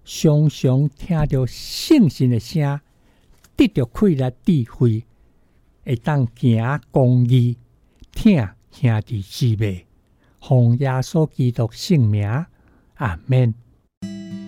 常常听到圣神的声，得到气力智慧，会当行公义，听兄弟姊妹，奉耶稣基督圣名，阿们。